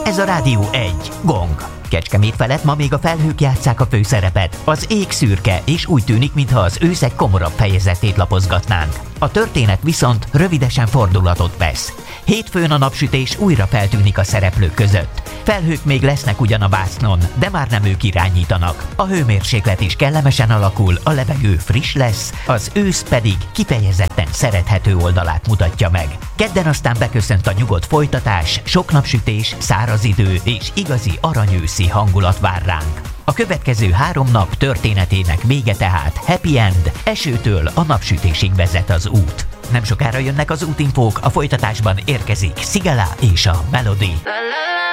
Ez a Rádió 1. Gong. Kecskemét felett ma még a felhők játsszák a főszerepet. Az ég szürke, és úgy tűnik, mintha az ősz egy komorabb fejezetét lapozgatnánk. A történet viszont rövidesen fordulatot vesz. Hétfőn a napsütés újra feltűnik a szereplők között. Felhők még lesznek ugyan a vásznon, de már nem ők irányítanak. A hőmérséklet is kellemesen alakul, a levegő friss lesz, az ősz pedig kifejezetten szerethető oldalát mutatja meg. Kedden aztán beköszönt a nyugodt folytatás, sok napsütés, száraz idő és igazi aranyőszi hangulat vár ránk. A következő 3 nap történetének vége tehát happy end, esőtől a napsütésig vezet az út. Nem sokára jönnek az útinfók, a folytatásban érkezik Sigala és a Melody.